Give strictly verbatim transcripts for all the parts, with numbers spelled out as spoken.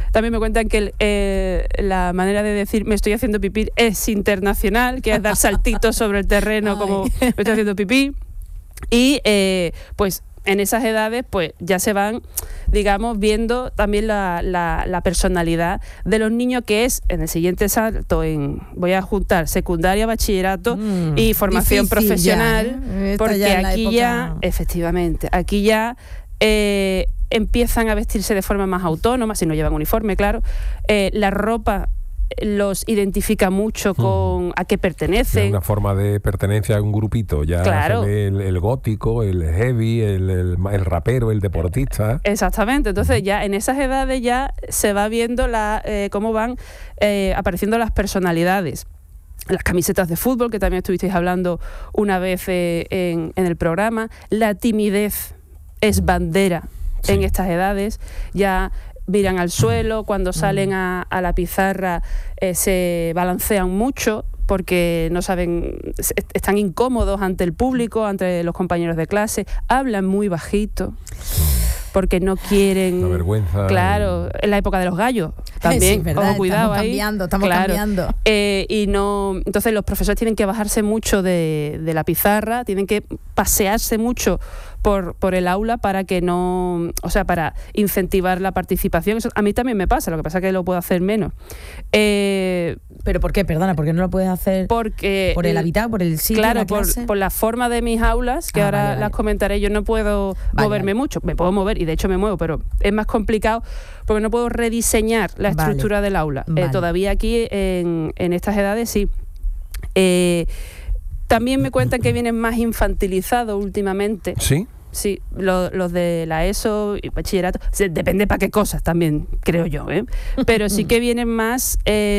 También me cuentan que el, eh, la manera de decir me estoy haciendo pipí es internacional, que es dar saltitos sobre el terreno como me estoy haciendo pipí. Y eh, pues en esas edades pues ya se van, digamos, viendo también la, la, la personalidad de los niños, que es en el siguiente salto, en voy a juntar secundaria, bachillerato mm, y formación profesional, ya, ¿eh? Porque ya aquí época... ya, efectivamente, aquí ya eh, empiezan a vestirse de forma más autónoma, si no llevan uniforme, claro, eh, la ropa los identifica mucho con mm. a qué pertenecen. Es una forma de pertenencia a un grupito, ya claro. el, el gótico, el heavy, el, el, el rapero, el deportista. Exactamente, entonces ya en esas edades ya se va viendo la, eh, cómo van eh, apareciendo las personalidades. Las camisetas de fútbol, que también estuvisteis hablando una vez eh, en, en el programa. La timidez es bandera sí. en estas edades, ya miran al suelo, cuando salen a, a la pizarra eh, se balancean mucho porque no saben, están incómodos ante el público, ante los compañeros de clase, hablan muy bajito porque no quieren... La vergüenza. Claro, en la época de los gallos también, sí, verdad, ojo, cuidado estamos ahí. Cambiando, estamos claro. cambiando. Eh, y no, entonces los profesores tienen que bajarse mucho de, de la pizarra, tienen que pasearse mucho por, por el aula para que no, o sea, para incentivar la participación. Eso a mí también me pasa, lo que pasa es que lo puedo hacer menos. Eh, ¿Pero por qué? Perdona, ¿por qué no lo puedes hacer? Porque, ¿Por el hábitat, por el sitio, claro, la por, clase? por la forma de mis aulas, que ah, ahora vale, vale. las comentaré. Yo no puedo vale, moverme vale. mucho, me puedo mover y de hecho me muevo, pero es más complicado porque no puedo rediseñar la estructura vale. del aula. Vale. Eh, todavía aquí en, en estas edades sí. Eh, también me cuentan que vienen más infantilizados últimamente. ¿Sí? Sí, los, los de la ESO y bachillerato, depende para qué cosas también, creo yo, ¿eh? Pero sí que vienen más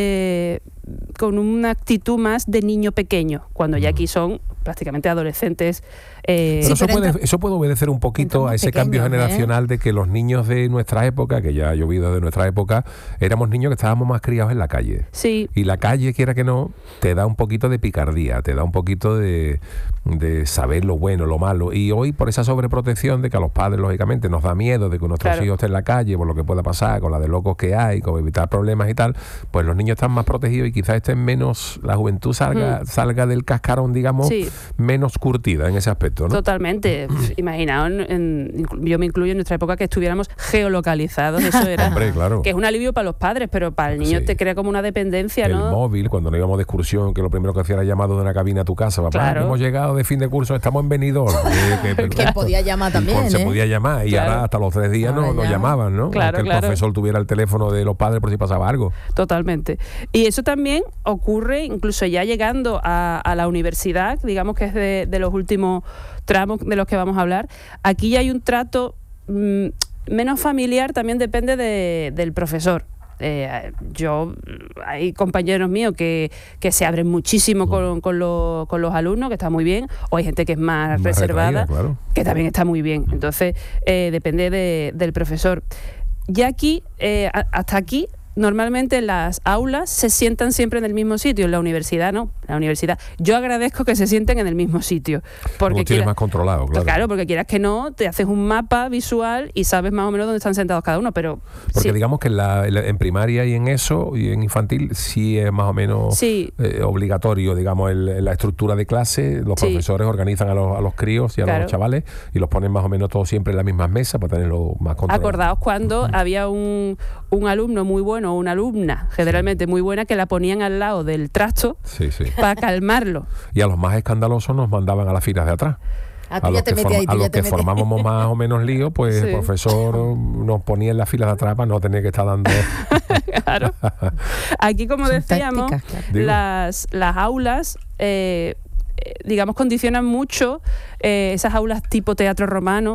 eh, con una actitud más de niño pequeño, cuando ya aquí son prácticamente adolescentes. Eh, pero sí, eso, pero puede, entra, eso puede obedecer un poquito a ese pequeños, cambio generacional ¿eh? de que los niños de nuestra época, que ya ha llovido de nuestra época, éramos niños que estábamos más criados en la calle. Sí. Y la calle, quiera que no, te da un poquito de picardía, te da un poquito de, de saber lo bueno, lo malo. Y hoy, por esa sobreprotección de que a los padres, lógicamente, nos da miedo de que nuestros claro. hijos estén en la calle, por lo que pueda pasar, con la de locos que hay, con evitar problemas y tal, pues los niños están más protegidos y quizás estén menos, la juventud salga, mm. salga del cascarón, digamos, sí. menos curtida en ese aspecto, ¿no? Totalmente. Imaginaos, en, en, yo me incluyo en nuestra época, que estuviéramos geolocalizados. Eso era, hombre, claro. que es un alivio para los padres, pero para el niño sí. te crea como una dependencia, el ¿no? El móvil, cuando nos íbamos de excursión, que lo primero que hacía era llamado de una cabina a tu casa, papá, claro. hemos llegado de fin de curso, estamos en Benidorm. que, que, que podía llamar también, ¿eh? Se podía llamar, y claro. ahora hasta los tres días no, nos llamaban, ¿no? Claro, que el claro. profesor tuviera el teléfono de los padres por si pasaba algo. Totalmente. Y eso también ocurre incluso ya llegando a, a la universidad, digamos que es de, de los últimos tramos de los que vamos a hablar. Aquí ya hay un trato mmm, menos familiar, también depende de, del profesor. Eh, yo, hay compañeros míos que, que se abren muchísimo con, con, lo, con los alumnos, que está muy bien, o hay gente que es más, más reservada, retraída, claro. que también está muy bien. Entonces, eh, depende de, del profesor. Ya aquí, eh, hasta aquí, normalmente en las aulas se sientan siempre en el mismo sitio, en la universidad no, en la universidad yo agradezco que se sienten en el mismo sitio. Porque lo tienes más controlado, claro. Claro, porque quieras que no, te haces un mapa visual y sabes más o menos dónde están sentados cada uno, pero... Porque sí. digamos que en, la, en primaria y en eso, y en infantil, sí es más o menos sí. eh, obligatorio, digamos, el, la estructura de clase, los sí. profesores organizan a los, a los críos y a claro. los chavales y los ponen más o menos todos siempre en las mismas mesas para tenerlo más controlado. Acordaos cuando uh-huh. había un, un alumno muy bueno o una alumna generalmente muy buena, que la ponían al lado del trasto sí, sí. para calmarlo. Y a los más escandalosos nos mandaban a las filas de atrás. A, a los que, forma, ahí, a los que formábamos más o menos lío, pues sí. el profesor nos ponía en las filas de atrás para no tener que estar dando... Claro. Aquí, como Son decíamos, tácticas, claro. las, las aulas... Eh, digamos, condicionan mucho eh, esas aulas tipo teatro romano.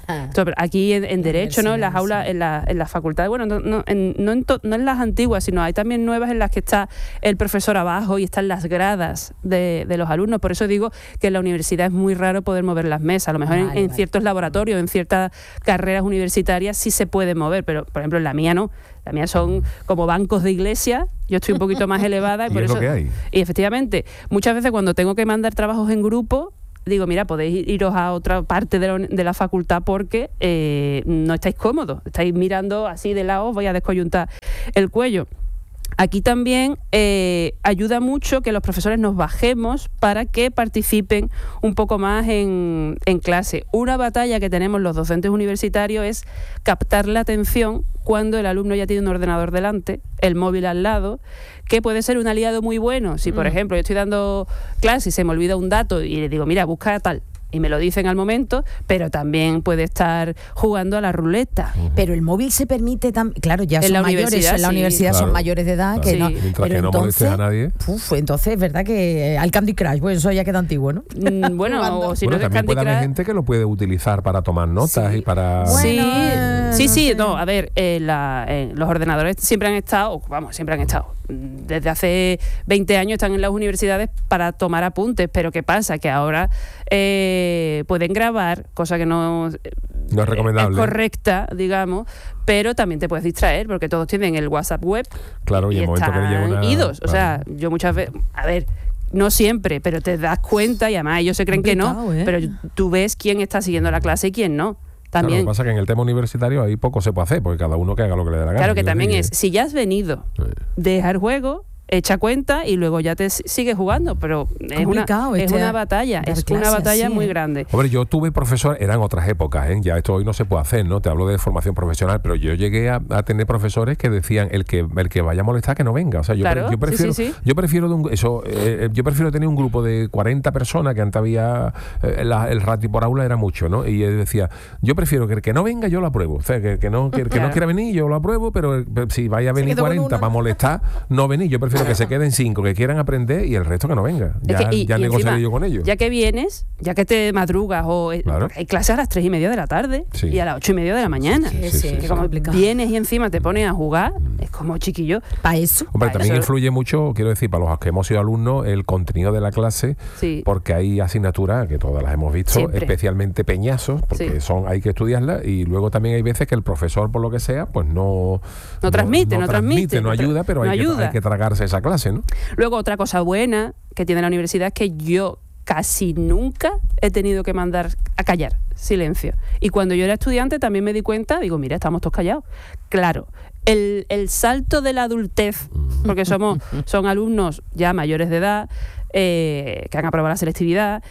Aquí en, en Derecho, ¿no? En las aulas, en la, en las facultades, bueno, no, no, en, no, en to, no en las antiguas, sino hay también nuevas en las que está el profesor abajo y están las gradas de, de los alumnos. Por eso digo que en la universidad es muy raro poder mover las mesas. A lo mejor vale, en, en vale. ciertos laboratorios, en ciertas carreras universitarias sí se puede mover, pero por ejemplo en la mía no. La mía son como bancos de iglesia. Yo estoy un poquito más elevada y, y por es eso. Lo que hay. Y efectivamente, muchas veces cuando tengo que mandar trabajos en grupo, digo, mira, podéis iros a otra parte de la, de la facultad porque eh, no estáis cómodos. Estáis mirando así de lado, voy a descoyuntar el cuello. Aquí también eh, ayuda mucho que los profesores nos bajemos para que participen un poco más en, en clase. Una batalla que tenemos los docentes universitarios es captar la atención cuando el alumno ya tiene un ordenador delante, el móvil al lado, que puede ser un aliado muy bueno. Si, por mm. ejemplo, yo estoy dando clase y se me olvida un dato y le digo, mira, busca tal, y me lo dicen al momento, pero también puede estar jugando a la ruleta. Uh-huh. Pero el móvil se permite también, claro, ya en son la mayores, en la sí. universidad claro, son mayores de edad, claro. que Sí. no, Mientras pero que no entonces, molestes a nadie. Uf, entonces es verdad que al Candy Crush, pues eso ya queda antiguo, ¿no? Mm, bueno, o si bueno, no es también Candy puede haber Crush, gente que lo puede utilizar para tomar notas sí. y para... Sí, Bueno, eh, sí, no sí, sé. no, a ver, eh, la, eh, los ordenadores siempre han estado, vamos, siempre han estado, desde hace veinte años están en las universidades para tomar apuntes, pero ¿qué pasa? Que ahora eh, pueden grabar, cosa que no, no es recomendable. Es correcta, digamos, pero también te puedes distraer porque todos tienen el WhatsApp web claro, y, y el momento que llega una... idos. O claro. sea, yo muchas veces, a ver, no siempre, pero te das cuenta y además ellos se creen que no, ¿eh? Pero tú ves quién está siguiendo la clase y quién no. También. Claro, lo que pasa es que en el tema universitario ahí poco se puede hacer, porque cada uno que haga lo que le dé la gana. Claro que también decir, es, si ya has venido, sí. deja el juego, echa cuenta y luego ya te sigues jugando, pero es una, este es una batalla, es clases, una batalla sí, muy grande. Hombre, yo tuve profesor, eran otras épocas, ¿eh? Ya esto hoy no se puede hacer, ¿no? Te hablo de formación profesional, pero yo llegué a, a tener profesores que decían, el que el que vaya a molestar que no venga. O sea, yo, claro, pre, yo prefiero sí, sí, sí. yo prefiero de un, eso, eh, yo prefiero tener un grupo de cuarenta personas, que antes había eh, la, el ratio por aula era mucho, ¿no? Y él decía, yo prefiero que el que no venga yo lo apruebo. O sea, que, que no que, claro. que no quiera venir yo lo apruebo, pero si vaya a venir cuarenta para molestar, no venir. Yo prefiero que se queden cinco que quieran aprender y el resto que no venga. Ya, es que, y, ya y negociaré encima, yo con ellos. Ya que vienes, ya que te madrugas o claro. hay clases a las tres y media de la tarde sí. y a las ocho y media de la mañana. Sí, sí, sí, sí, que como vienes y encima te pones a jugar, es como chiquillo. ¿Para eso? Hombre, pa también eso. influye mucho, quiero decir, para los que hemos sido alumnos, el contenido de la clase, sí. porque hay asignaturas que todas las hemos visto, siempre. Especialmente peñazos, porque sí. son hay que estudiarlas, y luego también hay veces que el profesor, por lo que sea, pues no... No, no transmite, no, no transmite. No, no ayuda, pero no hay, ayuda. Que, hay que tragarse esa clase, ¿no? Luego, otra cosa buena que tiene la universidad es que yo casi nunca he tenido que mandar a callar, silencio. Y cuando yo era estudiante también me di cuenta, digo, mira, estamos todos callados. Claro, el, el salto de la adultez, porque somos son alumnos ya mayores de edad, eh, que han aprobado la selectividad,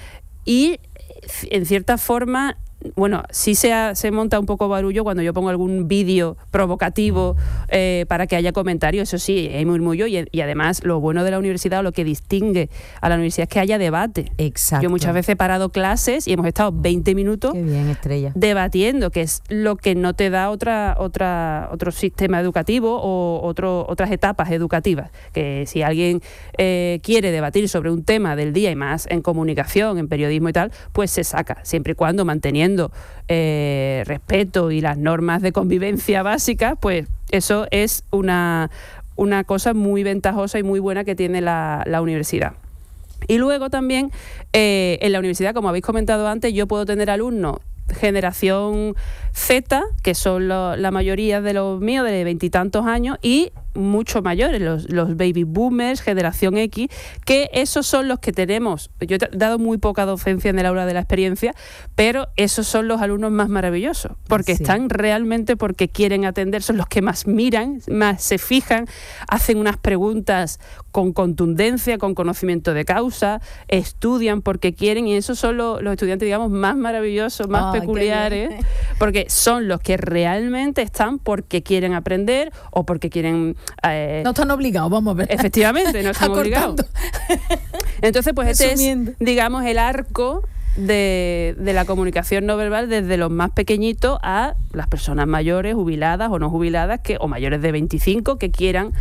y en cierta forma... Bueno, sí se, ha, se monta un poco barullo cuando yo pongo algún vídeo provocativo eh, para que haya comentarios, eso sí, hay murmullo y, y además lo bueno de la universidad o lo que distingue a la universidad es que haya debate. Exacto. Yo muchas veces he parado clases y hemos estado veinte minutos Qué bien, Estrella. debatiendo, que es lo que no te da otra, otra, otro sistema educativo o otro, otras etapas educativas. Que si alguien eh, quiere debatir sobre un tema del día y más en comunicación, en periodismo y tal, pues se saca, siempre y cuando manteniendo Eh, respeto y las normas de convivencia básicas, pues eso es una, una cosa muy ventajosa y muy buena que tiene la, la universidad. Y luego también eh, en la universidad, como habéis comentado antes, yo puedo tener alumnos generación Z, que son lo, la mayoría de los míos de veintitantos años, y mucho mayores, los, los baby boomers, generación X, que esos son los que tenemos. Yo he dado muy poca docencia en el aula de la experiencia, pero esos son los alumnos más maravillosos, porque sí. están realmente porque quieren atender, son los que más miran, más se fijan, hacen unas preguntas con contundencia, con conocimiento de causa, estudian porque quieren, y esos son los, los estudiantes, digamos, más maravillosos, más oh, peculiares, porque son los que realmente están porque quieren aprender o porque quieren... Eh, no están obligados, vamos a ver. Efectivamente, no están obligados. Entonces, pues este es, digamos, el arco de, de la comunicación no verbal desde los más pequeñitos a las personas mayores, jubiladas o no jubiladas, que o mayores de veinticinco, que quieran...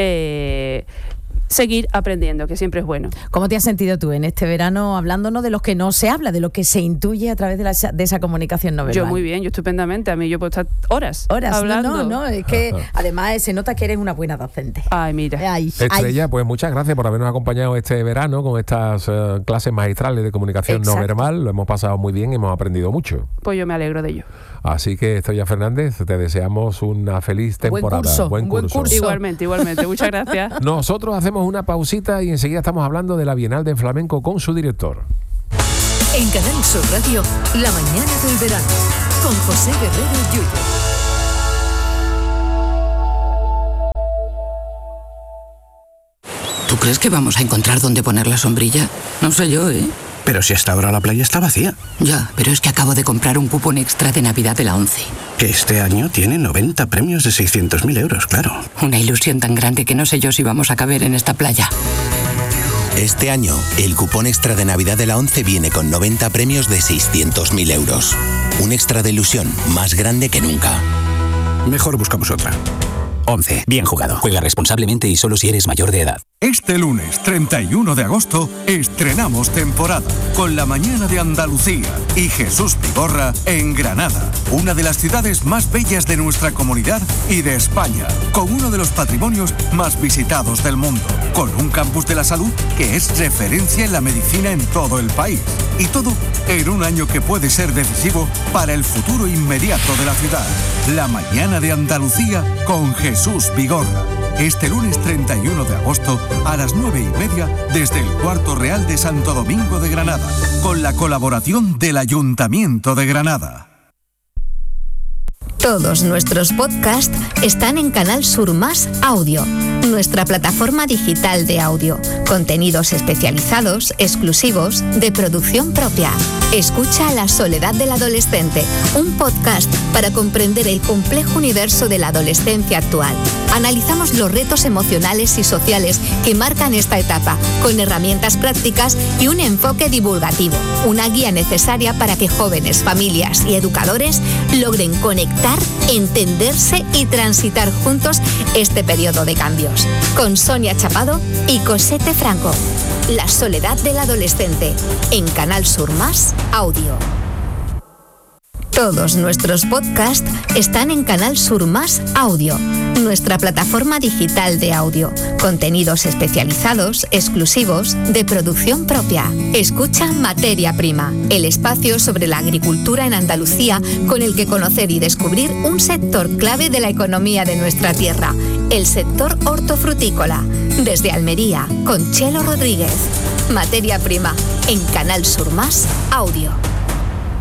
Eh, seguir aprendiendo, que siempre es bueno. ¿Cómo te has sentido tú en este verano hablándonos de lo que no se habla, de lo que se intuye a través de, la, de esa comunicación no verbal? Yo muy bien, yo estupendamente. A mí yo puedo estar horas, horas hablando. No, no, no, es que además se nota que eres una buena docente. Ay, mira. Ay, Estrella, ay. pues muchas gracias por habernos acompañado este verano con estas uh, clases magistrales de comunicación Exacto. no verbal. Lo hemos pasado muy bien y hemos aprendido mucho. Pues yo me alegro de ello. Así que, Estrella Fernández, te deseamos una feliz temporada. Buen curso. Buen buen curso. curso. Igualmente, igualmente. Muchas gracias. Nosotros hacemos una pausita y enseguida estamos hablando de la Bienal de Flamenco con su director. En Canal Sur Radio, La Mañana del Verano, con José Guerrero Yuyo. crees que vamos a encontrar dónde poner la sombrilla? No sé yo, ¿eh? Pero si hasta ahora la playa está vacía. Ya, pero es que acabo de comprar un cupón extra de Navidad de la ONCE. Que este año tiene noventa premios de seiscientos mil euros, claro. Una ilusión tan grande que no sé yo si vamos a caber en esta playa. Este año, el cupón extra de Navidad de la ONCE viene con noventa premios de seiscientos mil euros. Un extra de ilusión más grande que nunca. Mejor buscamos otra. ONCE. Bien jugado. Juega responsablemente y solo si eres mayor de edad. Este lunes treinta y uno de agosto estrenamos temporada con La Mañana de Andalucía y Jesús Vigorra en Granada, una de las ciudades más bellas de nuestra comunidad y de España, con uno de los patrimonios más visitados del mundo, con un campus de la salud que es referencia en la medicina en todo el país. Y todo en un año que puede ser decisivo para el futuro inmediato de la ciudad. La Mañana de Andalucía con Jesús Vigorra. Este lunes treinta y uno de agosto a las nueve y media desde el Cuarto Real de Santo Domingo de Granada, con la colaboración del Ayuntamiento de Granada. Todos nuestros podcasts están en Canal Sur Más Audio, nuestra plataforma digital de audio. Contenidos especializados, exclusivos, de producción propia. Escucha La Soledad del Adolescente, un podcast para comprender el complejo universo de la adolescencia actual. Analizamos los retos emocionales y sociales que marcan esta etapa, con herramientas prácticas y un enfoque divulgativo. Una guía necesaria para que jóvenes, familias y educadores logren conectar, entenderse y transitar juntos este periodo de cambios. Con Sonia Chapado y Cosette Franco. La Soledad del Adolescente, en Canal Sur Más Audio. Todos nuestros podcasts están en Canal Sur Más Audio, nuestra plataforma digital de audio. Contenidos especializados, exclusivos, de producción propia. Escucha Materia Prima, el espacio sobre la agricultura en Andalucía con el que conocer y descubrir un sector clave de la economía de nuestra tierra, el sector hortofrutícola. Desde Almería, con Chelo Rodríguez. Materia Prima, en Canal Sur Más Audio.